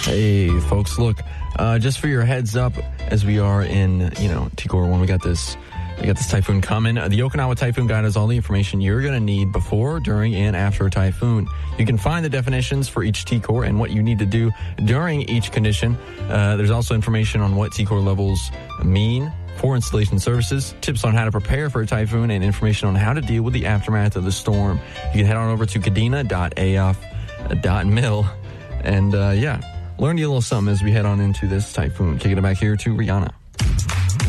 Hey, folks, look, just for your heads up, as we are in, T-Core 1, we got this typhoon coming. The Okinawa Typhoon Guide has all the information you're going to need before, during, and after a typhoon. You can find the definitions for each T-Core and what you need to do during each condition. There's also information on what T-Core levels mean for installation services, tips on how to prepare for a typhoon, and information on how to deal with the aftermath of the storm. You can head on over to kadena.af.mil and, learn you a little something as we head on into this typhoon. Kicking it back here to Rihanna.